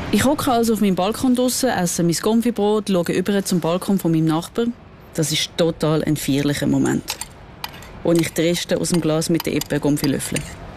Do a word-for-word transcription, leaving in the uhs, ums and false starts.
Ich hocke also auf meinem Balkon draussen, esse mein Konfibrot, schaue über zum Balkon von meinem Nachbarn. Das ist total ein feierlicher Moment, wo ich die Reste aus dem Glas mit der Eppe löffle.